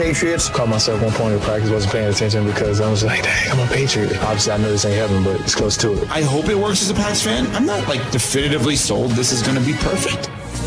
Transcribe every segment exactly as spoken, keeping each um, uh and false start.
Patriots. Caught myself one point in practice, wasn't paying attention because I was like, dang, I'm a Patriot. Obviously, I know this ain't heaven, but it's close to it. I hope it works as a Pats fan. I'm not, like, definitively sold this is going to be perfect.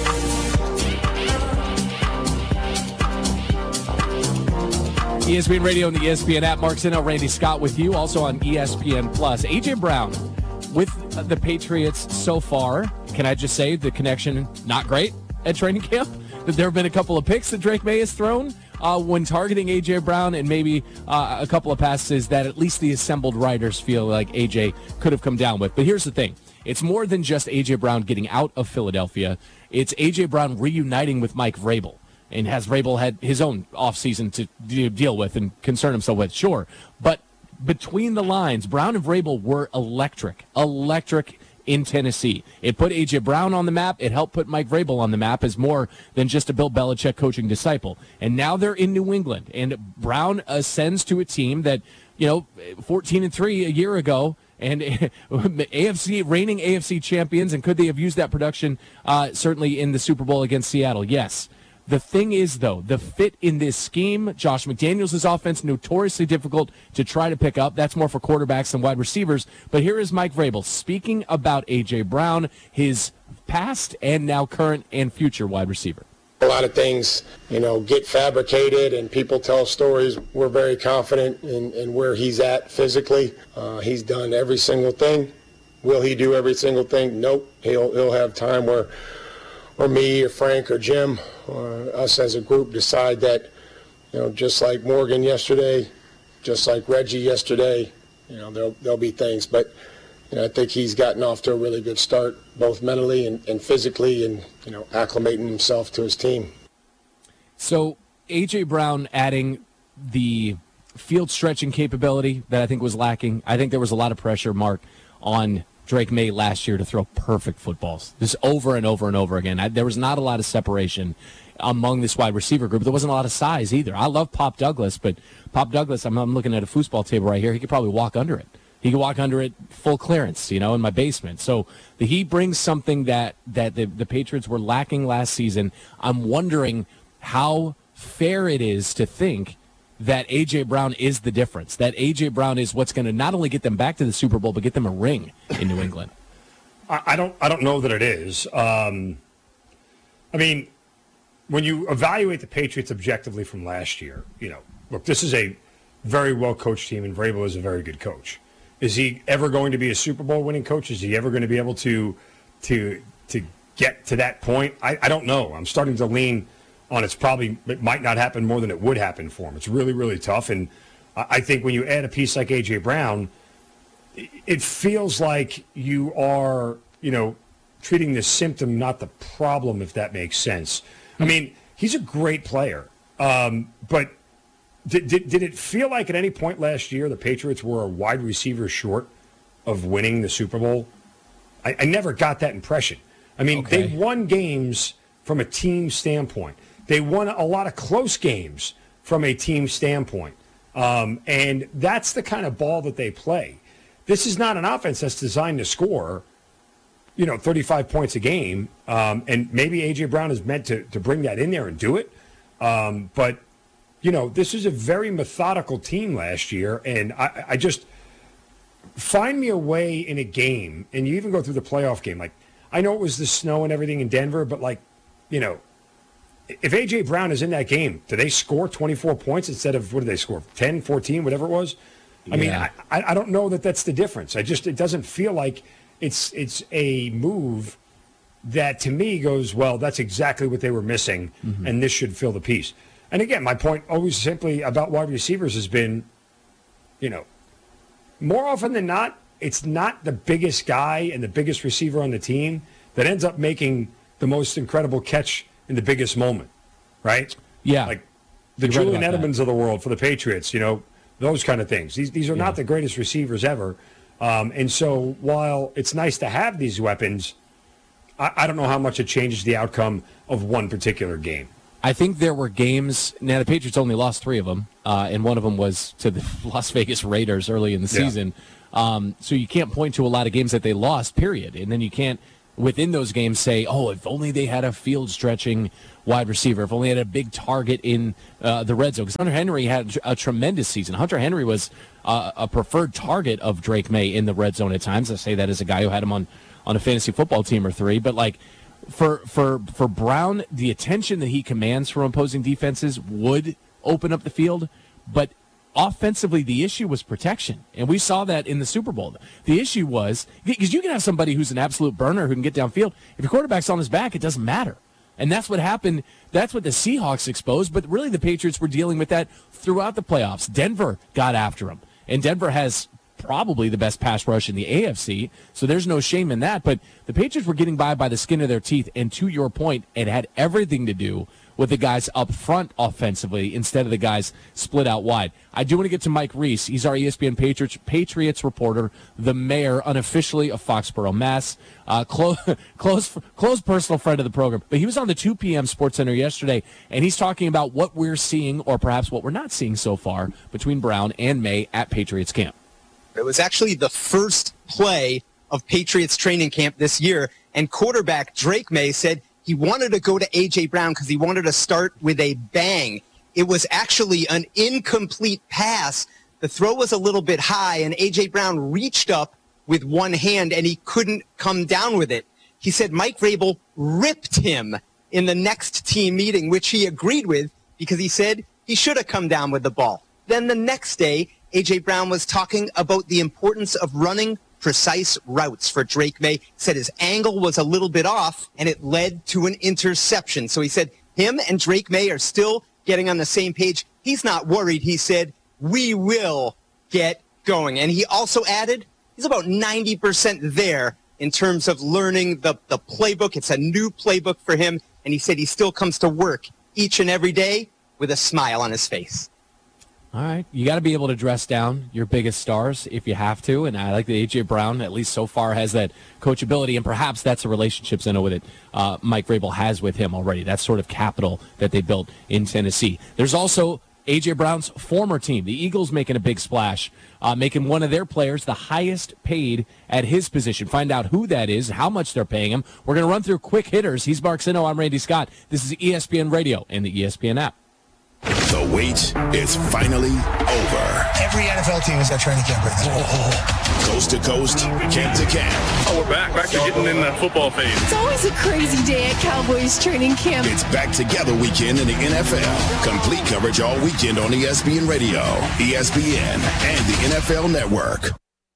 E S P N Radio and the E S P N app. Mark Zinno, Randy Scott with you. Also on E S P N Plus. A J. Brown with the Patriots so far. Can I just say the connection not great at training camp? That there have been a couple of picks that Drake May has thrown uh, when targeting A J. Brown, and maybe uh, a couple of passes that at least the assembled writers feel like A J could have come down with. But here's the thing. It's more than just A J. Brown getting out of Philadelphia. It's A J. Brown reuniting with Mike Vrabel. And has Vrabel had his own offseason to de- deal with and concern himself with? Sure. But between the lines, Brown and Vrabel were electric, electric in Tennessee. It put A J. Brown on the map. It helped put Mike Vrabel on the map as more than just a Bill Belichick coaching disciple. And now they're in New England. And Brown ascends to a team that, you know, fourteen and three a year ago, and A F C, reigning A F C champions. And could they have used that production uh, certainly in the Super Bowl against Seattle? Yes. The thing is, though, the fit in this scheme, Josh McDaniels' offense, notoriously difficult to try to pick up. That's more for quarterbacks than wide receivers. But here is Mike Vrabel speaking about A J. Brown, his past and now current and future wide receiver. A lot of things, you know, get fabricated and people tell stories. We're very confident in, in where he's at physically. Uh, he's done every single thing. Will he do every single thing? Nope. He'll, he'll have time where or me or Frank or Jim or us as a group decide that, you know, just like Morgan yesterday, just like Reggie yesterday, you know, there'll, there'll be things. But, you know, I think he's gotten off to a really good start, both mentally and, and physically, and, you know, acclimating himself to his team. So A J. Brown adding the field stretching capability that I think was lacking. I think there was a lot of pressure, Mark, on Drake May last year to throw perfect footballs, just over and over and over again. I, there was not a lot of separation among this wide receiver group. There wasn't a lot of size either. I love Pop Douglas, but Pop Douglas, I'm, I'm looking at a foosball table right here. He could probably walk under it. He could walk under it full clearance, you know, in my basement. So the, he brings something that, that the, the Patriots were lacking last season. I'm wondering how fair it is to think that A J. Brown is the difference, that A J. Brown is what's going to not only get them back to the Super Bowl, but get them a ring in New England. I, I don't I don't know that it is. Um, I mean, when you evaluate the Patriots objectively from last year, you know, look, this is a very well-coached team, and Vrabel is a very good coach. Is he ever going to be a Super Bowl winning coach? Is he ever going to be able to to to get to that point? I, I don't know. I'm starting to lean on it's probably it might not happen more than it would happen for him. It's really, really tough. And I think when you add a piece like A J. Brown, it feels like you are, you know, treating the symptom, not the problem, if that makes sense. I mean, he's a great player. Um, but did, did, did it feel like at any point last year the Patriots were a wide receiver short of winning the Super Bowl? I, I never got that impression. I mean, Okay. they won games from a team standpoint. They won a lot of close games from a team standpoint. Um, and that's the kind of ball that they play. This is not an offense that's designed to score, you know, thirty-five points a game. Um, and maybe A J. Brown is meant to, to bring that in there and do it. Um, but, you know, this is a very methodical team last year. And I, I just find me a way in a game, and you even go through the playoff game. Like, I know it was the snow and everything in Denver, but, like, you know, if A J. Brown is in that game, do they score twenty-four points instead of, what did they score, ten, fourteen, whatever it was? I Yeah. mean, I, I don't know that that's the difference. I just, it doesn't feel like it's it's a move that to me goes, well, that's exactly what they were missing, mm-hmm. and this should fill the piece. And again, my point always simply about wide receivers has been, you know, more often than not, it's not the biggest guy and the biggest receiver on the team that ends up making the most incredible catch in the biggest moment, right? Yeah. Like the You're Julian right about Edelmans of the world for the Patriots, you know, those kind of things. These these are Yeah. not the greatest receivers ever. Um, and so while it's nice to have these weapons, I, I don't know how much it changes the outcome of one particular game. I think there were games. Now, the Patriots only lost three of them, uh, and one of them was to the Las Vegas Raiders early in the Yeah. season. Um, so you can't point to a lot of games that they lost, period. And then you can't within those games say, oh, if only they had a field-stretching wide receiver, if only they had a big target in uh, the red zone. Because Hunter Henry had a tremendous season. Hunter Henry was uh, a preferred target of Drake May in the red zone at times. I say that as a guy who had him on, on a fantasy football team or three. But, like, for, for, for Brown, the attention that he commands from opposing defenses would open up the field. But offensively, the issue was protection, and we saw that in the Super Bowl. The issue was, because you can have somebody who's an absolute burner who can get downfield. If your quarterback's on his back, it doesn't matter. And that's what happened. That's what the Seahawks exposed, but really the Patriots were dealing with that throughout the playoffs. Denver got after him, and Denver has probably the best pass rush in the A F C, so there's no shame in that. But the Patriots were getting by by the skin of their teeth, and to your point, it had everything to do with the guys up front offensively instead of the guys split out wide. I do want to get to Mike Reese. He's our E S P N Patriots, Patriots reporter, the mayor, unofficially, of Foxborough, Mass. Uh, close, close, close personal friend of the program. But he was on the two p.m. Sports Center yesterday, and he's talking about what we're seeing, or perhaps what we're not seeing so far, between Brown and May at Patriots camp. It was actually the first play of Patriots training camp this year, and quarterback Drake May said he wanted to go to A J. Brown because he wanted to start with a bang. It was actually an incomplete pass. The throw was a little bit high, and A J. Brown reached up with one hand, and he couldn't come down with it. He said Mike Vrabel ripped him in the next team meeting, which he agreed with because he said he should have come down with the ball. Then the next day, A J. Brown was talking about the importance of running precise routes for Drake May. He said his angle was a little bit off, and it led to an interception. So he said him and Drake May are still getting on the same page. He's not worried. He said, we will get going. And he also added, he's about ninety percent there in terms of learning the, the playbook. It's a new playbook for him. And he said he still comes to work each and every day with a smile on his face. All right. You got to be able to dress down your biggest stars if you have to. And I like that A J. Brown, at least so far, has that coachability. And perhaps that's a relationship, I know, with it uh, Mike Vrabel has with him already. That sort of capital that they built in Tennessee. There's also A J. Brown's former team, the Eagles, making a big splash, uh, making one of their players the highest paid at his position. Find out who that is, how much they're paying him. We're going to run through quick hitters. He's Mark Sino. I'm Randy Scott. This is E S P N Radio and the E S P N app. The wait is finally over. Every N F L team is at training camp right now. Oh. Coast to coast, camp to camp. Oh, we're back. Back to getting in the football phase. It's always a crazy day at Cowboys training camp. It's back together weekend in the N F L. Complete coverage all weekend on E S P N Radio, E S P N, and the N F L Network.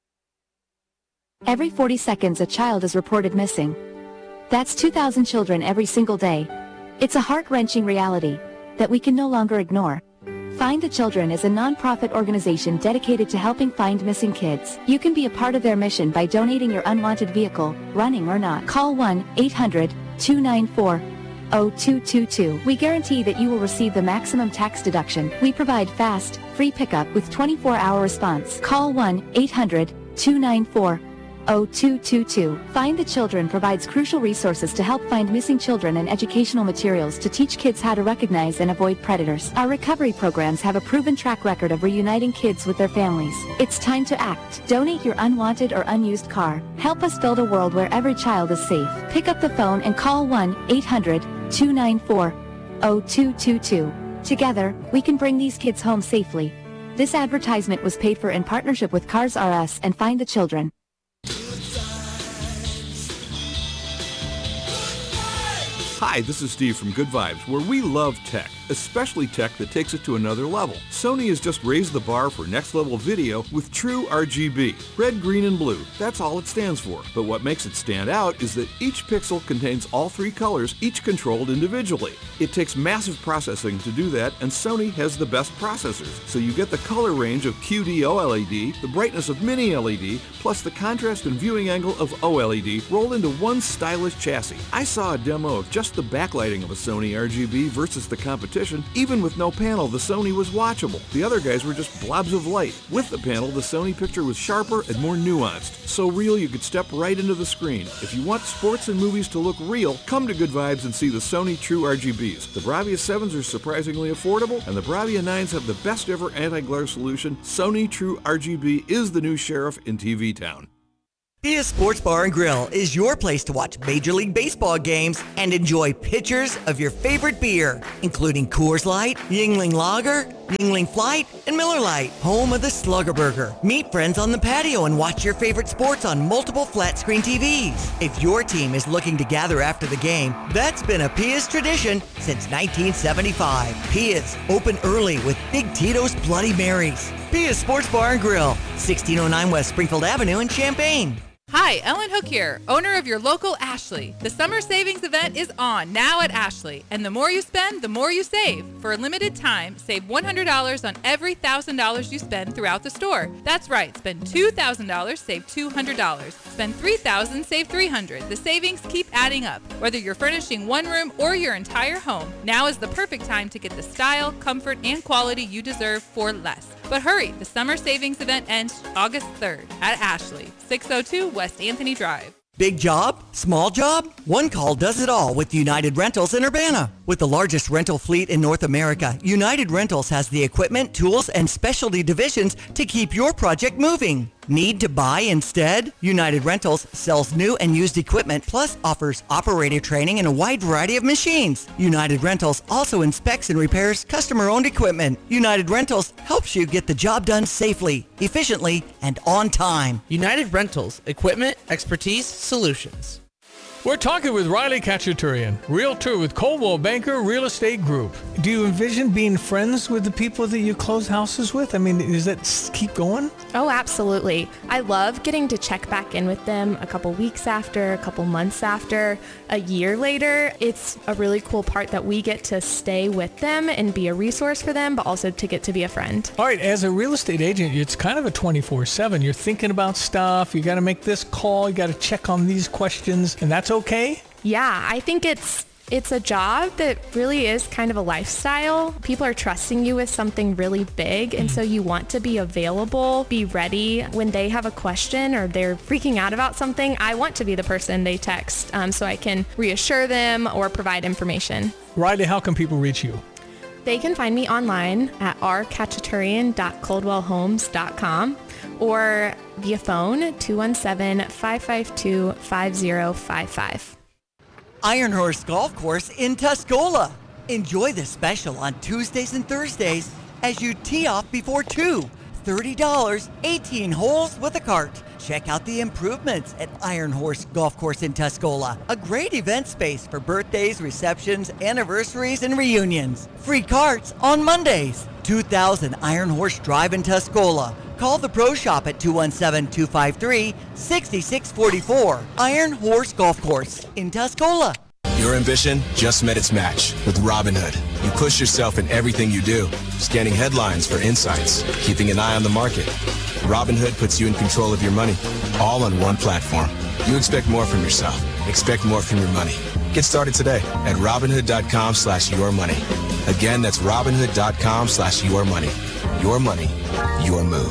Every forty seconds, a child is reported missing. That's two thousand children every single day. It's a heart-wrenching reality that we can no longer ignore. Find the Children is a non-profit organization dedicated to helping find missing kids. You can be a part of their mission by donating your unwanted vehicle, running or not. Call one eight hundred two nine four oh two two two. We guarantee that you will receive the maximum tax deduction. We provide fast, free pickup with twenty-four hour response. Call one eight hundred two nine four oh two two two. Find the Children provides crucial resources to help find missing children and educational materials to teach kids how to recognize and avoid predators. Our recovery programs have a proven track record of reuniting kids with their families. It's time to act. Donate your unwanted or unused car. Help us build a world where every child is safe. Pick up the phone and call one eight hundred two nine four oh two two two. Together, we can bring these kids home safely. This advertisement was paid for in partnership with Cars R Us and Find the Children. Hi, this is Steve from Good Vibes, where we love tech, especially tech that takes it to another level. Sony has just raised the bar for next-level video with true R G B. Red, green, and blue. That's all it stands for. But what makes it stand out is that each pixel contains all three colors, each controlled individually. It takes massive processing to do that, and Sony has the best processors. So you get the color range of Q D O L E D, the brightness of Mini L E D, plus the contrast and viewing angle of O L E D rolled into one stylish chassis. I saw a demo of just the backlighting of a Sony R G B versus the competition. Even with no panel, the Sony was watchable. The other guys were just blobs of light. With the panel, the Sony picture was sharper and more nuanced. So real you could step right into the screen. If you want sports and movies to look real, come to Good Vibes and see the Sony True R G Bs. The Bravia sevens are surprisingly affordable, and the Bravia nines have the best ever anti-glare solution. Sony True R G B is the new sheriff in T V town. Pia Sports Bar and Grill is your place to watch Major League Baseball games and enjoy pitchers of your favorite beer, including Coors Light, Yuengling Lager, Yuengling Flight, and Miller Lite, home of the Slugger Burger. Meet friends on the patio and watch your favorite sports on multiple flat screen T Vs. If your team is looking to gather after the game, that's been a Pia's tradition since nineteen seventy-five. Pia's, open early with Big Tito's Bloody Marys. Pia's Sports Bar and Grill, sixteen oh nine West Springfield Avenue in Champaign. Hi, Ellen Hook here, owner of your local Ashley. The summer savings event is on now at Ashley, and the more you spend, the more you save. For a limited time, save one hundred dollars on every one thousand dollars you spend throughout the store. That's right, spend two thousand dollars, save two hundred dollars. Spend three thousand dollars, save three hundred dollars. The savings keep adding up. Whether you're furnishing one room or your entire home, now is the perfect time to get the style, comfort, and quality you deserve for less. But hurry, the summer savings event ends August third at Ashley, six oh two West Anthony Drive. Big job? Small job? One call does it all with United Rentals in Urbana. With the largest rental fleet in North America, United Rentals has the equipment, tools, and specialty divisions to keep your project moving. Need to buy instead? United Rentals sells new and used equipment, plus offers operator training and a wide variety of machines. United Rentals also inspects and repairs customer-owned equipment. United Rentals helps you get the job done safely, efficiently, and on time. United Rentals, equipment, expertise, solutions. We're talking with Riley Khachaturian, realtor with Coldwell Banker Real Estate Group. Do you envision being friends with the people that you close houses with? I mean, does that keep going? Oh, absolutely. I love getting to check back in with them a couple weeks after, a couple months after, a year later. It's a really cool part that we get to stay with them and be a resource for them, but also to get to be a friend. All right, as a real estate agent, it's kind of a twenty-four seven. You're thinking about stuff. You got to make this call. You got to check on these questions, and that's okay? Yeah, I think it's it's a job that really is kind of a lifestyle. People are trusting you with something really big, and mm. so you want to be available, be ready when they have a question or they're freaking out about something. I want to be the person they text um, so I can reassure them or provide information. Riley, how can people reach you? They can find me online at r khachaturian dot coldwell homes dot com or via phone two one seven, five five two, five zero five five. Iron Horse Golf Course in Tuscola. Enjoy the special on Tuesdays and Thursdays as you tee off before two. thirty dollars, eighteen holes with a cart. Check out the improvements at Iron Horse Golf Course in Tuscola. A great event space for birthdays, receptions, anniversaries, and reunions. Free carts on Mondays. two thousand Iron Horse Drive in Tuscola. Call the Pro Shop at two one seven, two five three, six six four four. Iron Horse Golf Course in Tuscola. Your ambition just met its match with Robinhood. You push yourself in everything you do, scanning headlines for insights, keeping an eye on the market. Robinhood puts you in control of your money, all on one platform. You expect more from yourself. Expect more from your money. Get started today at Robinhood.com slash your money. Again, that's Robinhood.com slash your money. Your money, your move.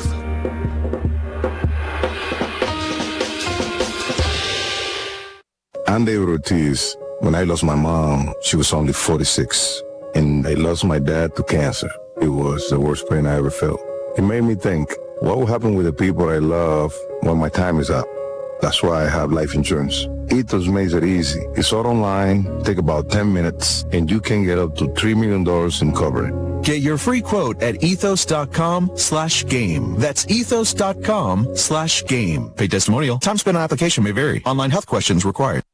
Andy Ortiz, when I lost my mom, she was only forty-six. And I lost my dad to cancer. It was the worst pain I ever felt. It made me think, what will happen with the people I love when my time is up? That's why I have life insurance. Ethos makes it easy. It's all online, take about ten minutes, and you can get up to three million dollars in coverage. Get your free quote at ethos.com slash game. That's ethos.com slash game. Paid testimonial. Time spent on application may vary. Online health questions required.